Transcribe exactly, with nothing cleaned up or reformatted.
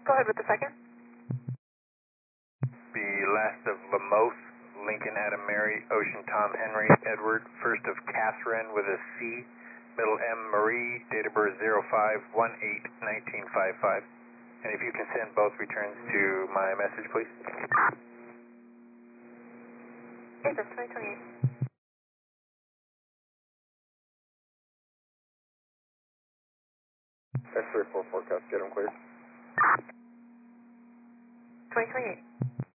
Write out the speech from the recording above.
Go ahead with the second. Be last of Lamoth, Lincoln, Adam, Mary, Ocean, Tom, Henry, Edward, first of Catherine with a C, middle M, Marie, date of birth zero five one eight nineteen fifty-five. And if you can send both returns to my message, please. Yes, that's twenty twenty-eight. X-ray four forecast, get them cleared. twenty twenty-eight.